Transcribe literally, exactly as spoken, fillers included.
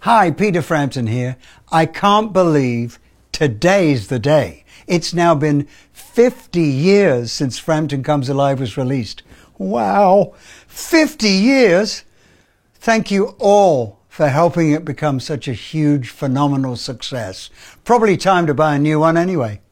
Hi, Peter Frampton here. I can't believe today's the day. It's now been fifty years since Frampton Comes Alive was released. Wow, fifty years! Thank you all for helping it become such a huge, phenomenal success. Probably time to buy a new one anyway.